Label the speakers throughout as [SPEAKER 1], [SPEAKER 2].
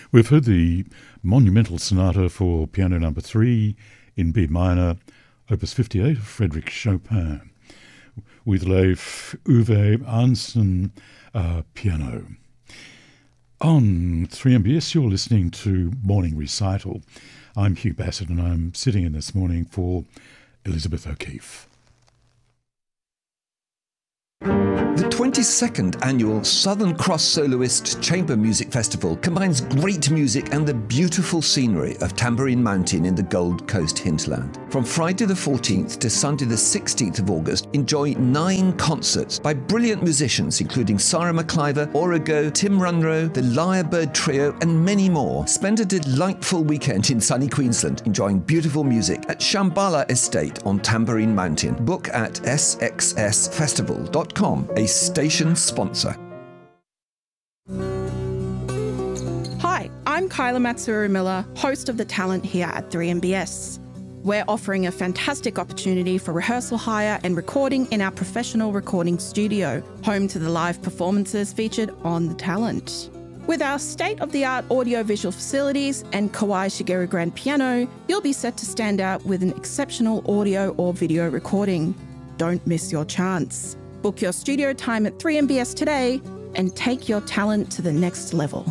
[SPEAKER 1] We've heard the monumental sonata for piano number 3 in B minor, opus 58 of Frédéric Chopin, with Leif Uwe Arntzen piano. On 3MBS, you're listening to Morning Recital. I'm Hugh Bassett and I'm sitting in this morning for Elizabeth O'Keeffe.
[SPEAKER 2] The 22nd annual Southern Cross Soloist Chamber Music Festival combines great music and the beautiful scenery of Tamborine Mountain in the Gold Coast hinterland. From Friday the 14th to Sunday the 16th of August, enjoy 9 concerts by brilliant musicians including Sarah McIver, Origo, Tim Runro, the Lyrebird Trio and many more. Spend a delightful weekend in sunny Queensland enjoying beautiful music at Shambhala Estate on Tamborine Mountain. Book at sxsfestival.com, a station sponsor.
[SPEAKER 3] Hi, I'm Kyla Matsuru-Miller, host of The Talent here at 3MBS. We're offering a fantastic opportunity for rehearsal hire and recording in our professional recording studio, home to the live performances featured on The Talent. With our state-of-the-art audio-visual facilities and Kawai Shigeru grand piano, you'll be set to stand out with an exceptional audio or video recording. Don't miss your chance. Book your studio time at 3MBS today and take your talent to the next level.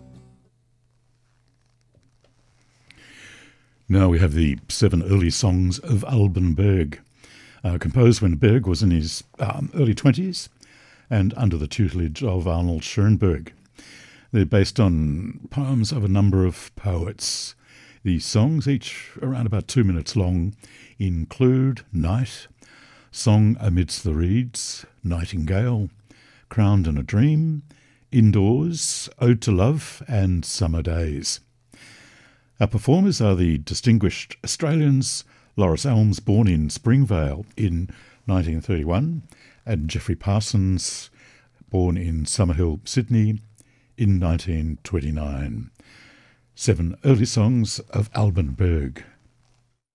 [SPEAKER 1] Now we have the 7 early songs of Alban Berg, composed when Berg was in his early 20s and under the tutelage of Arnold Schoenberg. They're based on poems of a number of poets. The songs, each around about 2 minutes long, include Night, Song Amidst the Reeds, Nightingale, Crowned in a Dream, Indoors, Ode to Love and Summer Days. Our performers are the distinguished Australians Loris Elms, born in Springvale in 1931, and Geoffrey Parsons, born in Summerhill, Sydney in 1929. 7 early songs of Alban Berg.